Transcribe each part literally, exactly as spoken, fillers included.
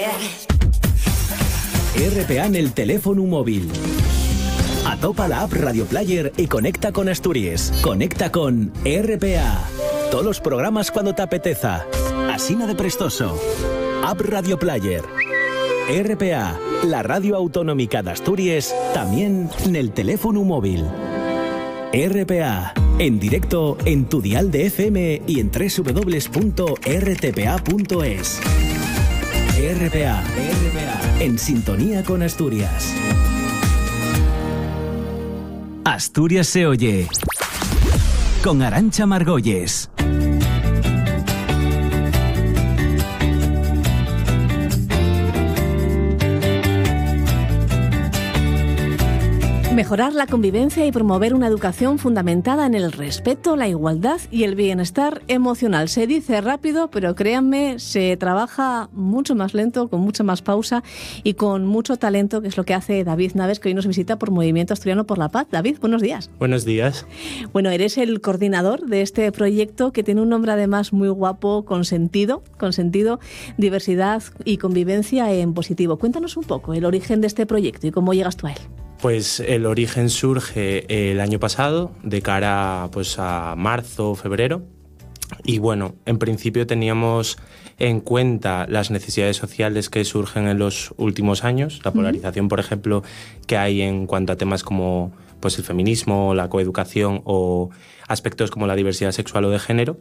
R P A en el teléfono móvil. Atopa la app Radio Player y conecta con Asturias. Conecta con R P A. Todos los programas cuando te apeteza. Asina de prestoso. App Radio Player. R P A, la radio autonómica de Asturias, también en el teléfono móvil. R P A, en directo en tu dial de F M y en doble u doble u doble u punto r t p a punto es. R P A, R P A, en sintonía con Asturias. Asturias se oye con Arantxa Margolles. Mejorar la convivencia y promover una educación fundamentada en el respeto, la igualdad y el bienestar emocional. Se dice rápido, pero créanme, se trabaja mucho más lento, con mucha más pausa y con mucho talento, que es lo que hace David Naves, que hoy nos visita por Movimiento Asturiano por la Paz. David, buenos días. Buenos días. Bueno, eres el coordinador de este proyecto que tiene un nombre además muy guapo, con sentido, con sentido, diversidad y convivencia en positivo. Cuéntanos un poco el origen de este proyecto y cómo llegas tú a él. Pues el origen surge el año pasado, de cara pues, a marzo o febrero. Y bueno, en principio teníamos en cuenta las necesidades sociales que surgen en los últimos años, la polarización, por ejemplo, que hay en cuanto a temas como pues, el feminismo, la coeducación o aspectos como la diversidad sexual o de género.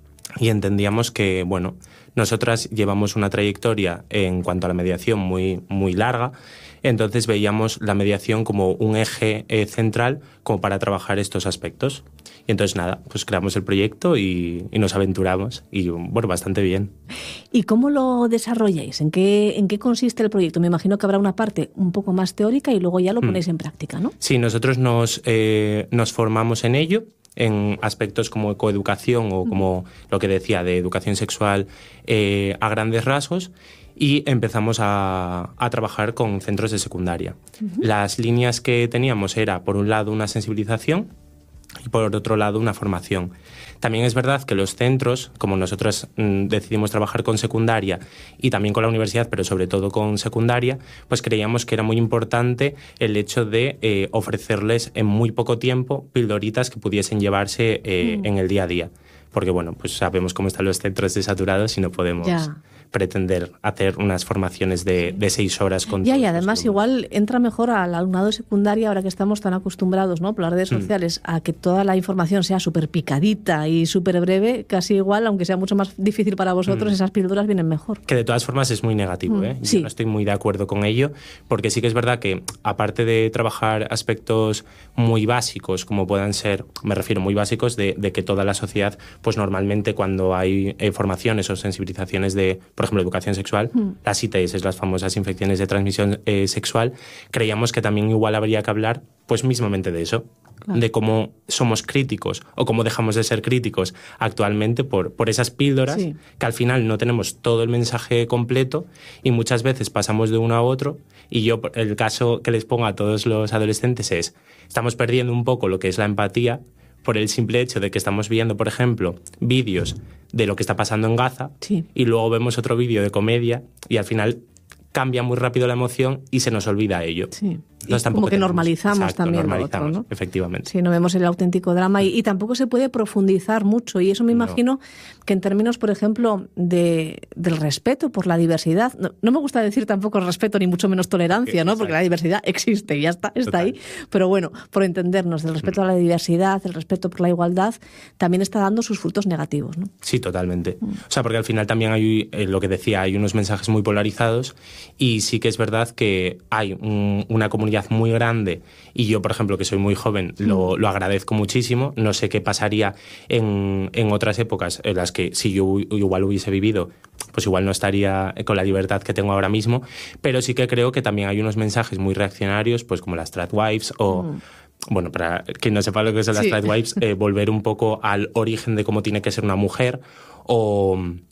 Y entendíamos que, bueno, nosotras llevamos una trayectoria en cuanto a la mediación muy, muy larga. Entonces veíamos la mediación como un eje eh, central como para trabajar estos aspectos. Y entonces nada, pues creamos el proyecto y, y nos aventuramos y bueno, bastante bien. ¿Y cómo lo desarrolláis? ¿En qué, en qué consiste el proyecto? Me imagino que habrá una parte un poco más teórica y luego ya lo ponéis mm. en práctica, ¿no? Sí, nosotros nos, eh, nos formamos en ello, en aspectos como coeducación o como mm. lo que decía, de educación sexual eh, a grandes rasgos. Y empezamos a, a trabajar con centros de secundaria. Uh-huh. Las líneas que teníamos era, por un lado, una sensibilización y por otro lado, una formación. También es verdad que los centros, como nosotros mmm, decidimos trabajar con secundaria y también con la universidad, pero sobre todo con secundaria, pues creíamos que era muy importante el hecho de eh, ofrecerles en muy poco tiempo pildoritas que pudiesen llevarse eh, uh-huh. en el día a día. Porque, bueno, pues sabemos cómo están los centros de saturados y no podemos ya. pretender hacer unas formaciones de, de seis horas con... Ya, y además igual entra mejor al alumnado de secundaria, ahora que estamos tan acostumbrados, ¿no?, por las redes sociales, mm. a que toda la información sea súper picadita y súper breve, casi igual, aunque sea mucho más difícil para vosotros, mm. esas píldoras vienen mejor. Que de todas formas es muy negativo, mm. ¿eh? Yo sí. no estoy muy de acuerdo con ello, porque sí que es verdad que, aparte de trabajar aspectos muy básicos, como puedan ser, me refiero muy básicos, de, de que toda la sociedad... pues normalmente cuando hay eh, formaciones o sensibilizaciones de, por ejemplo, educación sexual, mm. las I T S, las famosas infecciones de transmisión eh, sexual, creíamos que también igual habría que hablar pues mismamente de eso, claro. de cómo somos críticos o cómo dejamos de ser críticos actualmente por, por esas píldoras, sí. que al final no tenemos todo el mensaje completo y muchas veces pasamos de uno a otro. Y yo, el caso que les pongo a todos los adolescentes es, estamos perdiendo un poco lo que es la empatía, por el simple hecho de que estamos viendo, por ejemplo, vídeos de lo que está pasando en Gaza sí. y luego vemos otro vídeo de comedia y al final cambia muy rápido la emoción y se nos olvida ello. Sí. Y como que normalizamos Exacto, también normalizamos, lo otro, ¿no? Efectivamente. Sí, no vemos el auténtico drama y, y tampoco se puede profundizar mucho y eso me imagino no. que en términos, por ejemplo, de, del respeto por la diversidad, no, no me gusta decir tampoco respeto ni mucho menos tolerancia, ¿no? Porque la diversidad existe y ya está, está ahí, pero bueno, por entendernos, el respeto mm. a la diversidad, el respeto por la igualdad, también está dando sus frutos negativos, ¿no? Sí, totalmente. Mm. O sea, porque al final también hay, eh, lo que decía, hay unos mensajes muy polarizados y sí que es verdad que hay un, una comunidad muy grande y yo, por ejemplo, que soy muy joven, lo, lo agradezco muchísimo. No sé qué pasaría en, en otras épocas en las que si yo igual hubiese vivido, pues igual no estaría con la libertad que tengo ahora mismo, pero sí que creo que también hay unos mensajes muy reaccionarios, pues como las tradwives o... Mm. Bueno, para quien no sepa lo que son las sí. tradwives, eh, volver un poco al origen de cómo tiene que ser una mujer o...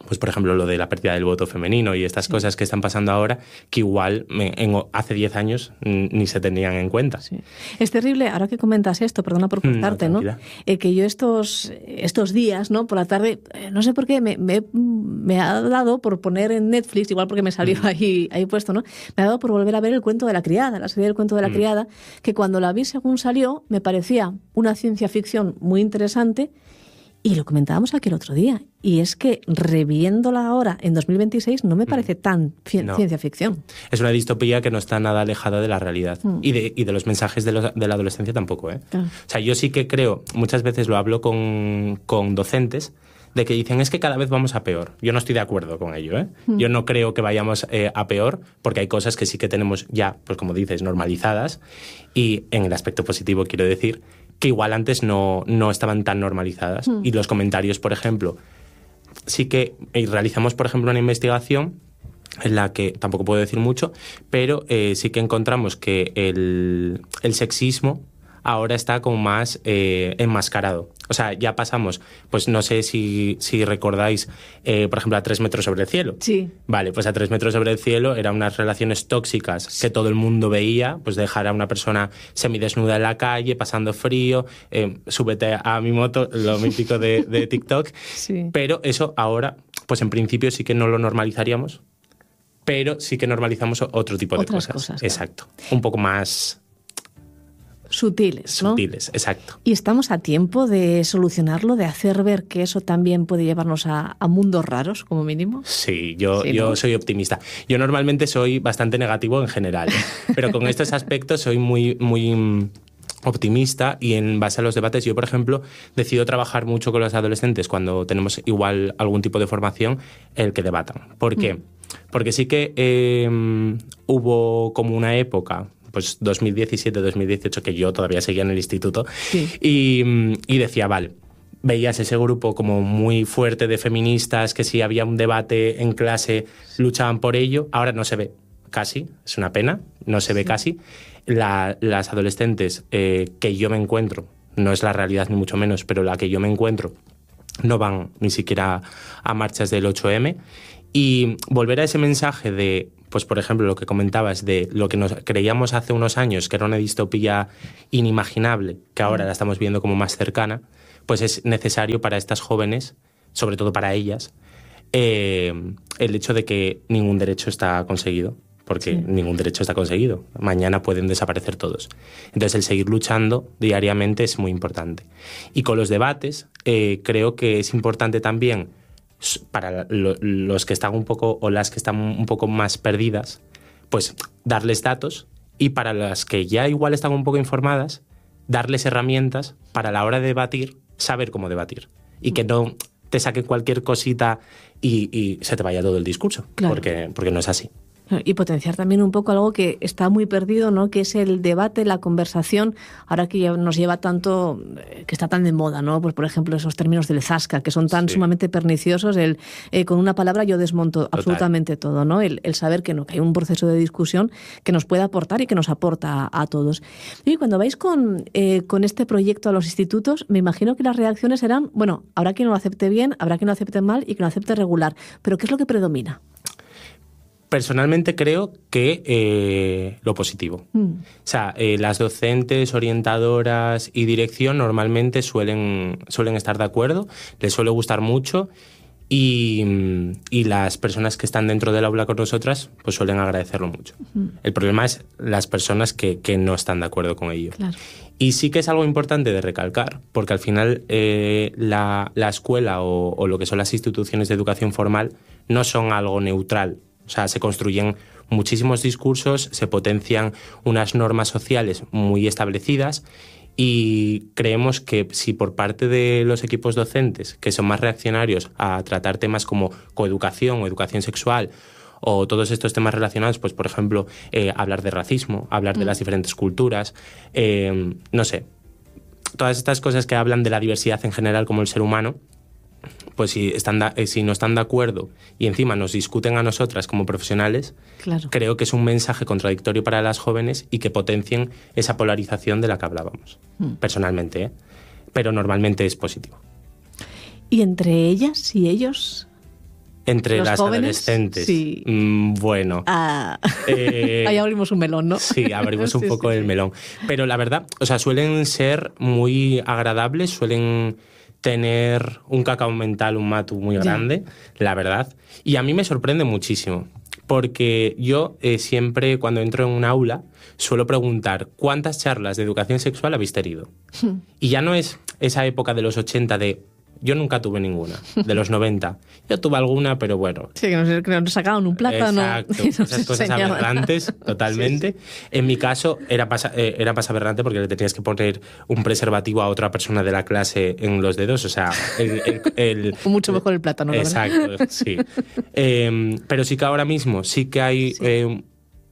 pues por ejemplo lo de la pérdida del voto femenino y estas sí. cosas que están pasando ahora, que igual en, hace diez años ni se tenían en cuenta. Sí. Es terrible, ahora que comentas esto, perdona por cortarte, ¿no? ¿no? Eh, que yo estos, estos días, ¿no? Por la tarde, eh, no sé por qué, me, me, me ha dado por poner en Netflix, igual porque me salió mm. ahí, ahí puesto, ¿no? Me ha dado por volver a ver El cuento de la criada, la serie del cuento de la mm. criada, que cuando la vi según salió, me parecía una ciencia ficción muy interesante. Y lo comentábamos aquí el otro día, y es que reviéndola ahora en dos mil veintiséis no me parece tan fi- no. ciencia ficción. Es una distopía que no está nada alejada de la realidad mm. y, de, y de los mensajes de, los, de la adolescencia tampoco. ¿eh? Claro. O sea, yo sí que creo, muchas veces lo hablo con, con docentes, de que dicen es que cada vez vamos a peor. Yo no estoy de acuerdo con ello. ¿eh? Mm. Yo no creo que vayamos eh, a peor, porque hay cosas que sí que tenemos ya, pues como dices, normalizadas, y en el aspecto positivo quiero decir que igual antes no, no estaban tan normalizadas. Mm. Y los comentarios, por ejemplo, sí que realizamos, por ejemplo, una investigación en la que, tampoco puedo decir mucho, pero eh, sí que encontramos que el, el sexismo ahora está como más eh, enmascarado. O sea, ya pasamos, pues no sé si, si recordáis, eh, por ejemplo, a tres metros sobre el cielo. Sí. Vale, pues a tres metros sobre el cielo eran unas relaciones tóxicas sí. que todo el mundo veía, pues dejar a una persona semidesnuda en la calle, pasando frío, eh, súbete a mi moto, lo mítico de, de TikTok. Sí. Pero eso ahora, pues en principio sí que no lo normalizaríamos, pero sí que normalizamos otro tipo de Otras cosas. cosas Exacto. Claro. Un poco más... Sutiles, ¿no? Sutiles, exacto. Y estamos a tiempo de solucionarlo, de hacer ver que eso también puede llevarnos a, a mundos raros, como mínimo. Sí, yo, sí, yo ¿no? soy optimista. Yo normalmente soy bastante negativo en general, ¿eh? Pero con estos aspectos soy muy, muy optimista y en base a los debates, yo, por ejemplo, decido trabajar mucho con los adolescentes cuando tenemos igual algún tipo de formación, el que debatan. ¿Por qué? Mm. Porque sí que eh, hubo como una época... pues dos mil diecisiete, dos mil dieciocho, que yo todavía seguía en el instituto, sí. y, y decía, vale, veías ese grupo como muy fuerte de feministas, que si había un debate en clase luchaban por ello, ahora no se ve casi, es una pena, no se ve sí. casi. La, las adolescentes eh, que yo me encuentro, no es la realidad ni mucho menos, pero la que yo me encuentro, no van ni siquiera a marchas del ocho eme, y volver a ese mensaje de... pues por ejemplo, lo que comentabas de lo que nos creíamos hace unos años, que era una distopía inimaginable, que ahora la estamos viendo como más cercana, pues es necesario para estas jóvenes, sobre todo para ellas, eh, el hecho de que ningún derecho está conseguido, porque sí. ningún derecho está conseguido. Mañana pueden desaparecer todos. Entonces, el seguir luchando diariamente es muy importante. Y con los debates, eh, creo que es importante también, para lo, los que están un poco o las que están un poco más perdidas, pues darles datos, y para las que ya igual están un poco informadas, darles herramientas para la hora de debatir, saber cómo debatir y que no te saquen cualquier cosita y, y se te vaya todo el discurso, claro. porque, porque no es así. Y potenciar también un poco algo que está muy perdido, ¿no? Que es el debate, la conversación, ahora que ya nos lleva tanto, que está tan de moda, ¿no? Pues por ejemplo esos términos del zasca, que son tan sí. sumamente perniciosos, el eh, con una palabra yo desmonto Total. absolutamente todo, ¿no? El, el saber que no, que hay un proceso de discusión que nos puede aportar y que nos aporta a, a todos. Y cuando vais con, eh, con este proyecto a los institutos, me imagino que las reacciones serán, bueno, habrá quien lo acepte bien, habrá quien lo acepte mal y quien lo acepte regular, pero ¿qué es lo que predomina? Personalmente creo que eh, lo positivo. Mm. O sea, eh, las docentes, orientadoras y dirección normalmente suelen, suelen estar de acuerdo, les suele gustar mucho, y, y las personas que están dentro del aula con nosotras pues suelen agradecerlo mucho. Mm. El problema es las personas que, que no están de acuerdo con ello. Claro. Y sí que es algo importante de recalcar, porque al final eh, la, la escuela o, o lo que son las instituciones de educación formal no son algo neutral. O sea, se construyen muchísimos discursos, se potencian unas normas sociales muy establecidas, y creemos que si por parte de los equipos docentes, que son más reaccionarios a tratar temas como coeducación o educación sexual, o todos estos temas relacionados, pues por ejemplo, eh, hablar de racismo, hablar de las diferentes culturas, eh, no sé, todas estas cosas que hablan de la diversidad en general como el ser humano, pues si, están da, eh, si no están de acuerdo y encima nos discuten a nosotras como profesionales, claro. creo que es un mensaje contradictorio para las jóvenes y que potencien esa polarización de la que hablábamos, mm. personalmente, ¿eh? Pero normalmente es positivo. ¿Y entre ellas y ellos Entre los las jóvenes, adolescentes. Sí. Mm, bueno. Ah. Eh, Ahí abrimos un melón, ¿no? Sí, abrimos un sí, poco sí, el sí. melón. Pero la verdad, o sea, suelen ser muy agradables, suelen tener un cacao mental, un matu muy grande, ya. La verdad. Y a mí me sorprende muchísimo. Porque yo eh, siempre, cuando entro en un aula, suelo preguntar ¿cuántas charlas de educación sexual habéis tenido? Hmm. Y ya no es esa época de los ochenta de yo nunca tuve ninguna, de los noventa. Yo tuve alguna, pero bueno. Sí, que nos, que nos sacaban un plátano. Exacto, y nos esas cosas enseñaban. aberrantes, totalmente. Sí, sí. En mi caso era pasa, eh, era más aberrante porque le tenías que poner un preservativo a otra persona de la clase en los dedos, o sea... El, el, el, mucho mejor el plátano, exacto, ¿verdad? Sí. Eh, pero sí que ahora mismo sí que hay sí. eh,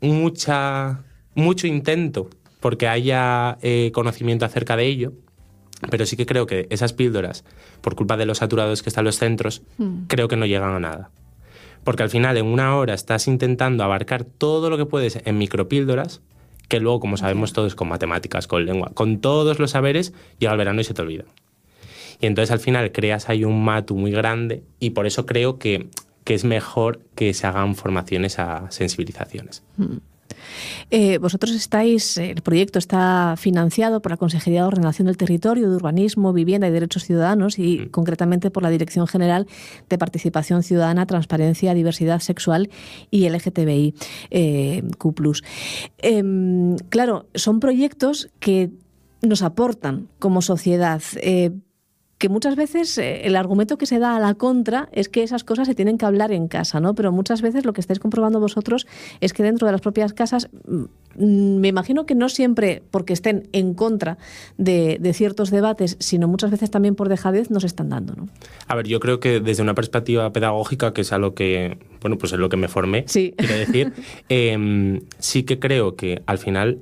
mucha, mucho intento porque haya eh, conocimiento acerca de ello. Pero sí que creo que esas píldoras, por culpa de los saturados que están los centros, mm. creo que no llegan a nada. Porque al final, en una hora, estás intentando abarcar todo lo que puedes en micropíldoras, que luego, como sabemos okay. todos, con matemáticas, con lengua, con todos los saberes, llega el verano y se te olvida. Y entonces, al final, creas ahí un matu muy grande y por eso creo que, que es mejor que se hagan formaciones a sensibilizaciones. Mm. Eh, vosotros estáis, el proyecto está financiado por la Consejería de Ordenación del Territorio, de Urbanismo, Vivienda y Derechos Ciudadanos y mm. concretamente por la Dirección General de Participación Ciudadana, Transparencia, Diversidad Sexual y L G T B I eh, Q plus. Eh, claro, son proyectos que nos aportan como sociedad, eh, que muchas veces eh, el argumento que se da a la contra es que esas cosas se tienen que hablar en casa, ¿no? Pero muchas veces lo que estáis comprobando vosotros es que dentro de las propias casas, mm, me imagino que no siempre porque estén en contra de, de ciertos debates, sino muchas veces también por dejadez nos están dando, ¿no? A ver, yo creo que desde una perspectiva pedagógica, que es a lo que, bueno, pues es lo que me formé, sí. quiero decir, eh, sí que creo que al final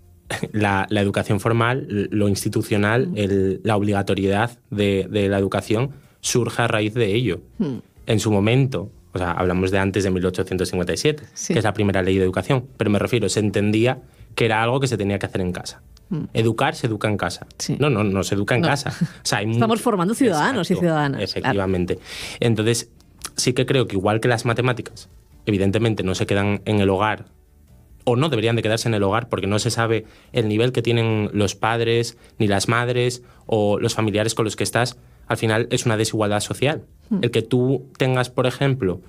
La, la educación formal, lo institucional, el, la obligatoriedad de, de la educación surge a raíz de ello. Mm. En su momento, o sea, hablamos de antes de mil ochocientos cincuenta y siete, sí. que es la primera ley de educación, pero me refiero, se entendía que era algo que se tenía que hacer en casa. Mm. Educar se educa en casa. Sí. No, no, no se educa en no. casa. O sea, hay Estamos mucho... formando ciudadanos Exacto, y ciudadanas. Efectivamente. Claro. Entonces, sí que creo que igual que las matemáticas, evidentemente no se quedan en el hogar, o no deberían de quedarse en el hogar porque no se sabe el nivel que tienen los padres, ni las madres o los familiares con los que estás. Al final es una desigualdad social. Mm. El que tú tengas, por ejemplo,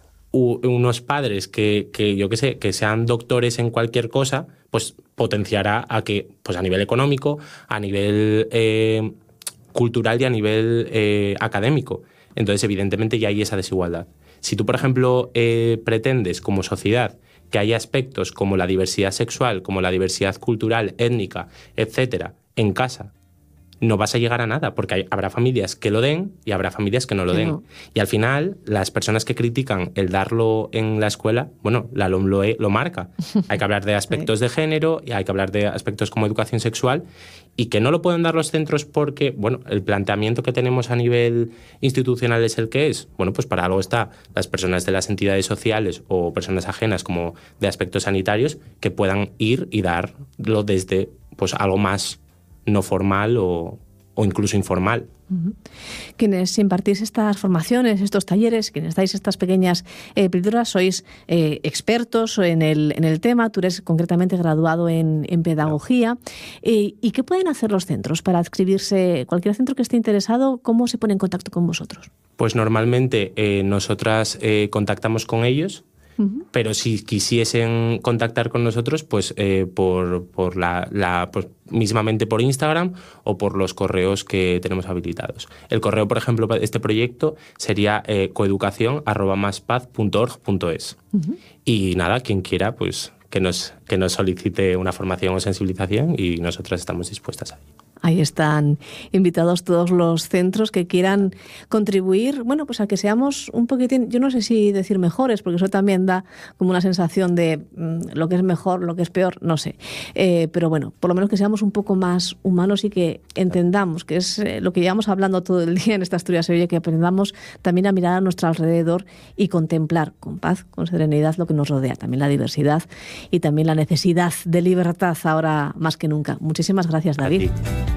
u- unos padres que, que, yo qué sé, que sean doctores en cualquier cosa, pues potenciará a que, pues a nivel económico, a nivel eh, cultural y a nivel eh, académico. Entonces, evidentemente, ya hay esa desigualdad. Si tú, por ejemplo, eh, pretendes como sociedad que haya aspectos como la diversidad sexual, como la diversidad cultural, étnica, etcétera, en casa, no vas a llegar a nada, porque hay, habrá familias que lo den y habrá familias que no lo que den. No. Y al final, las personas que critican el darlo en la escuela, bueno, la L O M lo, lo marca. Hay que hablar de aspectos sí. de género, y hay que hablar de aspectos como educación sexual, y que no lo pueden dar los centros porque, bueno, el planteamiento que tenemos a nivel institucional es el que es. Bueno, pues para algo está las personas de las entidades sociales o personas ajenas como de aspectos sanitarios que puedan ir y darlo desde pues algo más no formal o, o incluso informal. Uh-huh. Quienes impartís estas formaciones, estos talleres, quienes dais estas pequeñas eh, píldoras, sois eh, expertos en el, en el tema. Tú eres concretamente graduado en, en pedagogía. Eh, ¿Y qué pueden hacer los centros para adscribirse? Cualquier centro que esté interesado, ¿cómo se pone en contacto con vosotros? Pues normalmente eh, nosotras eh, contactamos con ellos. Uh-huh. Pero si quisiesen contactar con nosotros, pues eh, por, por la, la pues, mismamente por Instagram o por los correos que tenemos habilitados. El correo, por ejemplo, de este proyecto sería eh, coeducación arroba maspaz punto org punto es. Uh-huh. Y nada, quien quiera, pues que nos, que nos solicite una formación o sensibilización y nosotras estamos dispuestas a ello. Ahí están invitados todos los centros que quieran contribuir, bueno, pues a que seamos un poquitín, yo no sé si decir mejores, porque eso también da como una sensación de mmm, lo que es mejor, lo que es peor, no sé. Eh, pero bueno, por lo menos que seamos un poco más humanos y que entendamos, que es eh, lo que llevamos hablando todo el día en esta Asturias Sevilla, que aprendamos también a mirar a nuestro alrededor y contemplar con paz, con serenidad lo que nos rodea, también la diversidad y también la necesidad de libertad ahora más que nunca. Muchísimas gracias, David.